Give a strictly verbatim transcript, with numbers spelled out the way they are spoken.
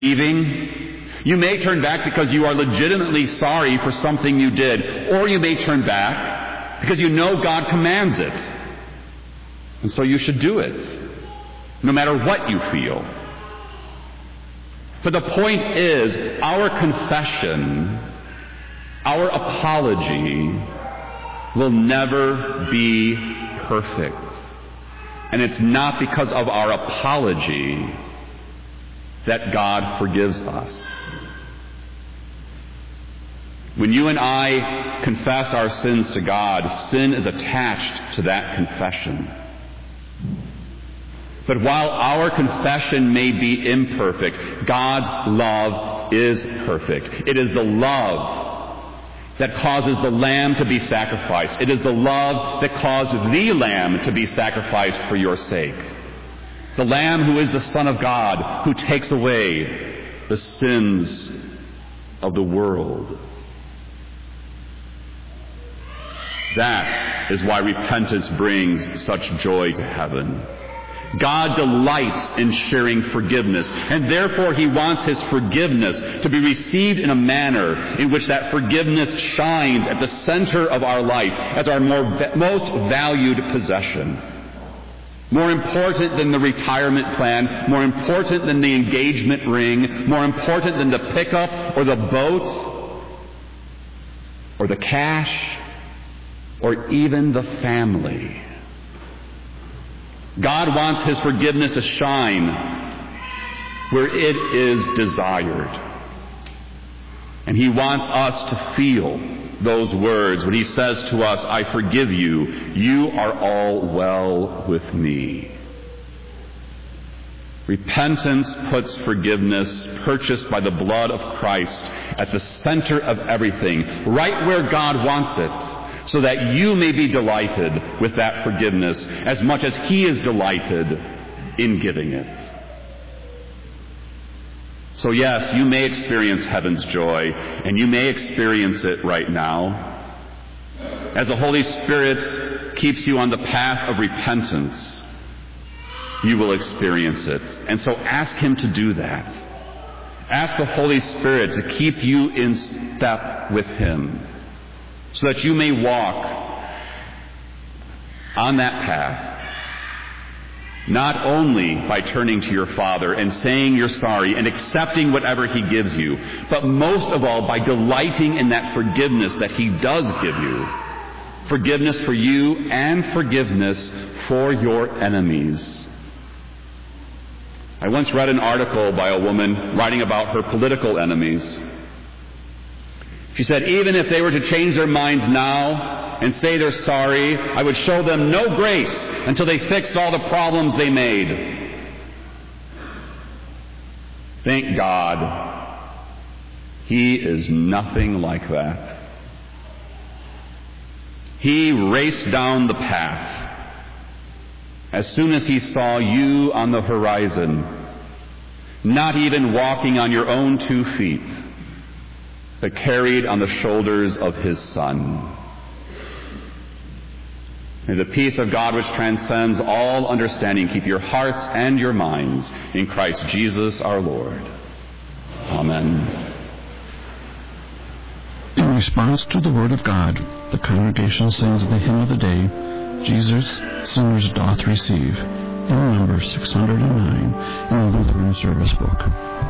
Leaving. You may turn back because you are legitimately sorry for something you did, or you may turn back because you know God commands it. And so you should do it, no matter what you feel. But the point is, our confession, our apology, will never be perfect. And it's not because of our apology that God forgives us. When you and I confess our sins to God, sin is attached to that confession. But while our confession may be imperfect, God's love is perfect. It is the love that causes the lamb to be sacrificed. It is the love that caused the lamb to be sacrificed for your sake. The Lamb who is the Son of God, who takes away the sins of the world. That is why repentance brings such joy to heaven. God delights in sharing forgiveness, and therefore He wants His forgiveness to be received in a manner in which that forgiveness shines at the center of our life as our more, most valued possession. More important than the retirement plan, more important than the engagement ring, more important than the pickup or the boat or the cash or even the family. God wants His forgiveness to shine where it is desired. And He wants us to feel those words when He says to us, I forgive you, you are all well with me. Repentance puts forgiveness, purchased by the blood of Christ, at the center of everything, right where God wants it, so that you may be delighted with that forgiveness as much as He is delighted in giving it. So yes, you may experience heaven's joy, and you may experience it right now. As the Holy Spirit keeps you on the path of repentance, you will experience it. And so ask Him to do that. Ask the Holy Spirit to keep you in step with Him, so that you may walk on that path, not only by turning to your Father and saying you're sorry and accepting whatever He gives you, but most of all by delighting in that forgiveness that He does give you. Forgiveness for you and forgiveness for your enemies. I once read an article by a woman writing about her political enemies. She said, even if they were to change their minds now and say they're sorry, I would show them no grace until they fixed all the problems they made. Thank God, He is nothing like that. He raced down the path as soon as He saw you on the horizon, not even walking on your own two feet, but carried on the shoulders of His Son. May the peace of God which transcends all understanding keep your hearts and your minds in Christ Jesus our Lord. Amen. In response to the Word of God, the congregation sings the hymn of the day, Jesus, Sinners Doth Receive, in number six hundred nine in the Lutheran Service Book.